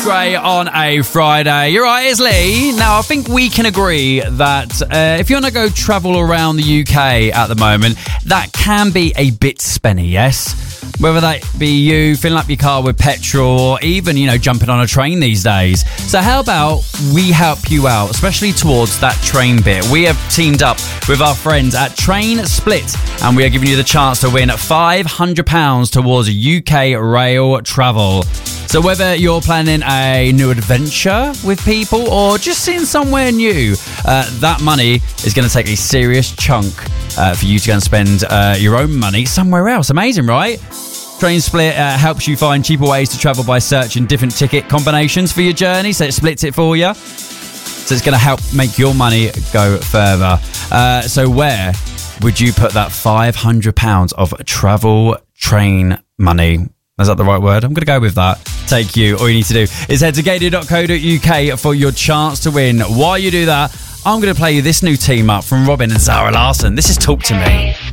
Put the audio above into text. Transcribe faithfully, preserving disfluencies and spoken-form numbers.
Gray on a Friday. You're right, it's Lee. Now, I think we can agree that uh, if you want to go travel around the U K at the moment, that can be a bit spenny, yes? Whether that be you filling up your car with petrol or even, you know, jumping on a train these days. So how about we help you out, especially towards that train bit? We have teamed up with our friends at Train Split and we are giving you the chance to win five hundred pounds towards U K rail travel. So whether you're planning a new adventure with people or just seeing somewhere new, uh, that money is going to take a serious chunk uh, for you to go and spend uh, your own money somewhere else. Amazing, right? Train Split uh, helps you find cheaper ways to travel by searching different ticket combinations for your journey, so it splits it for you. So it's going to help make your money go further. Uh, so where would you put that five hundred pounds of travel train money? Is that the right word? I'm going to go with that. Take you. All you need to do is head to gator dot co dot U K for your chance to win. While you do that, I'm going to play you this new team up from Robin and Zara Larsson. This is Talk to Me.